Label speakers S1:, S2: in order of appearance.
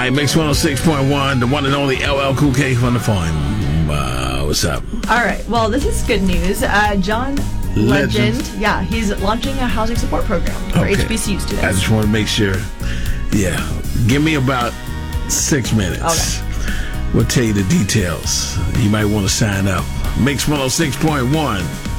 S1: right, Mix 106.1, the one and only LL Cool K from the phone. What's up?
S2: All right. Well, this is good news. John Legend. Yeah, he's launching a housing support program for HBCU students.
S1: I just want to make sure. Yeah. Give me about 6 minutes.
S2: Okay.
S1: We'll tell you the details. You might want to sign up. Mix 106.1.